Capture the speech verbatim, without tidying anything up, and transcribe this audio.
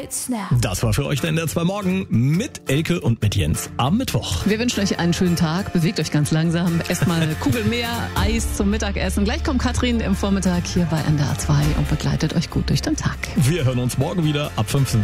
Snap. Das war für euch der N D R zwei Morgen mit Elke und mit Jens am Mittwoch. Wir wünschen euch einen schönen Tag. Bewegt euch ganz langsam. Esst mal eine Kugel mehr Eis zum Mittagessen. Gleich kommt Katrin im Vormittag hier bei N D R zwei und begleitet euch gut durch den Tag. Wir hören uns morgen wieder ab fünfzehn.